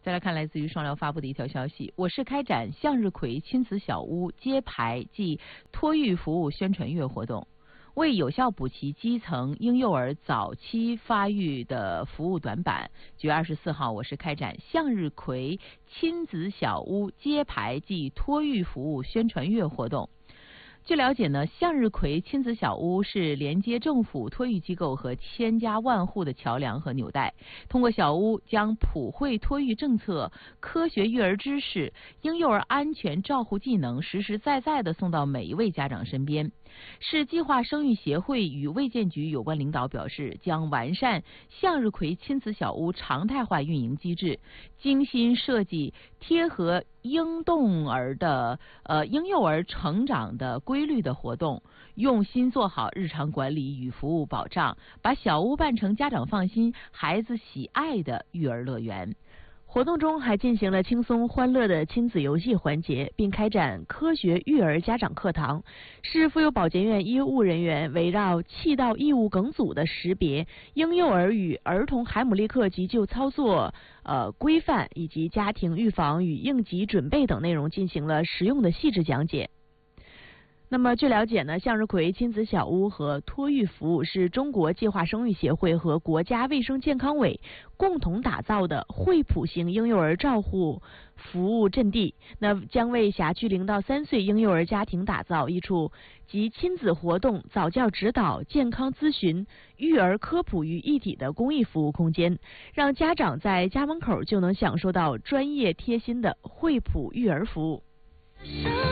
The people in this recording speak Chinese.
再来看来自于双疗发布的一条消息，我市开展向日葵亲子小屋揭牌暨托育服务宣传月活动，为有效补齐基层婴幼儿早期发育的服务短板。9月24号，我市开展向日葵亲子小屋揭牌暨托育服务宣传月活动。据了解呢，向日葵亲子小屋是连接政府托育机构和千家万户的桥梁和纽带，通过小屋将普惠托育政策、科学育儿知识、婴幼儿安全照护技能实实在在地送到每一位家长身边。市计划生育协会与卫健局有关领导表示，将完善向日葵亲子小屋常态化运营机制，精心设计贴合婴幼儿成长的规律的活动，用心做好日常管理与服务保障，把小屋办成家长放心、孩子喜爱的育儿乐园。 活动中还进行了轻松欢乐的亲子游戏环节，并开展科学育儿家长课堂。市妇幼保健院医务人员围绕气道异物梗阻的识别、婴幼儿与儿童海姆立克急救操作规范以及家庭预防与应急准备等内容进行了实用的细致讲解。那么据了解呢，向日葵亲子小屋和托育服务是中国计划生育协会和国家卫生健康委共同打造的惠普型婴幼儿照护服务阵地，那将为辖区0到3岁婴幼儿家庭打造一处集亲子活动、早教指导、健康咨询、育儿科普于一体的公益服务空间，让家长在家门口就能享受到专业贴心的惠普育儿服务。